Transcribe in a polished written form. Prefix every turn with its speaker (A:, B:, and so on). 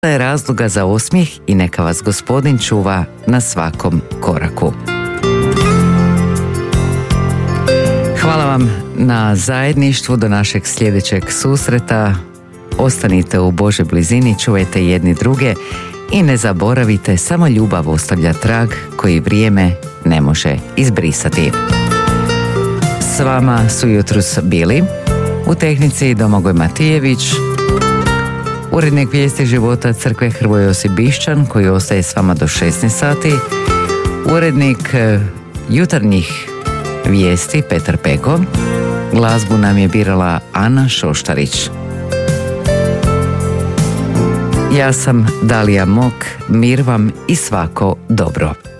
A: je razloga za osmijeh i neka vas Gospodin čuva na svakom koraku. Hvala vam na zajedništvu do našeg sljedećeg susreta. Ostanite u Božoj blizini, čuvajte jedni druge i ne zaboravite, samo ljubav ostavlja trag koji vrijeme ne može izbrisati. S vama su jutros bili u tehnici Domagoj Matijević, urednik Vijesti života Crkve Hrvoje Josip Bišćan koji ostaje s vama do 16 sati, urednik jutarnjih vijesti Petar Peko, glazbu nam je birala Ana Šoštarić. Ja sam Dalija Mok, mir vam i svako dobro.